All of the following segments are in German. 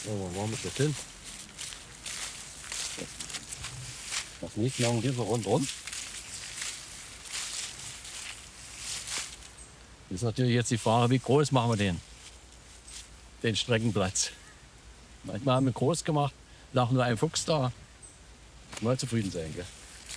So, wo haben wir das hin? Das nicht lang hier so rundherum. Das ist natürlich jetzt die Frage, wie groß machen wir den Streckenplatz. Manchmal haben wir groß gemacht, lag nur ein Fuchs da. Mal zufrieden sein, gell?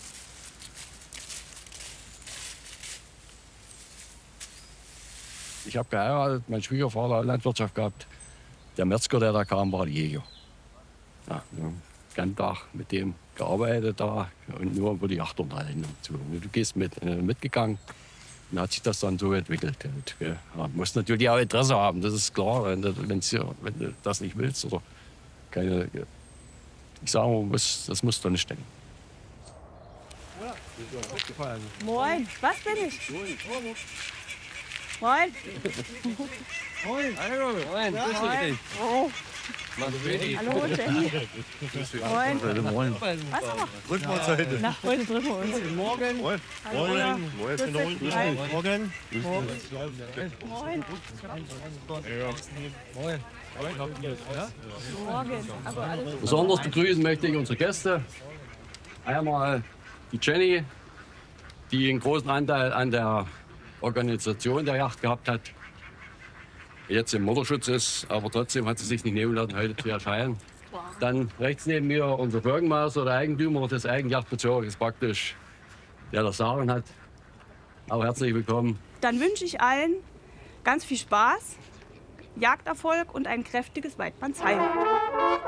Ich habe geheiratet, mein Schwiegervater hat Landwirtschaft gehabt. Der Metzger, der da kam, war Jäger. Ja, wir haben den ganzen Tag mit dem gearbeitet da und nur über die Yacht unterhalten. Du gehst mitgegangen. Und hat sich das dann so entwickelt. Und, ja, musst natürlich auch Interesse haben, das ist klar. Wenn du das nicht willst oder keine. Ich sage, das muss doch nicht denken. Moin, was bin ich? Moin. Moin. Hallo. Moin. Moin. Oh. Hallo, Jenny. Moin. Moin. Was noch? Drücken wir uns da hinten. Na, heute drücken wir uns. Morgen. Moin. Morgen. Morgen. Moin. Morgen. Aber alles Besonders begrüßen möchte ich unsere Gäste. Einmal die Jenny, die einen großen Anteil an der Organisation der Yacht gehabt hat. Jetzt im Mutterschutz ist, aber trotzdem hat sie sich nicht nehmen lassen, heute zu erscheinen. Dann rechts neben mir unser Bürgermeister, der Eigentümer des Eigenjachtbezirks, praktisch, der das Sagen hat. Auch herzlich willkommen. Dann wünsche ich allen ganz viel Spaß, Jagderfolg und ein kräftiges Weidmannsheil.